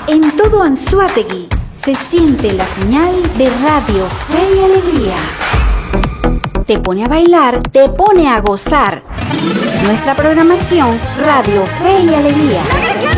En todo Anzoátegui se siente la señal de Radio Fe y Alegría. Te pone a bailar, te pone a gozar. Nuestra programación Radio Fe y Alegría.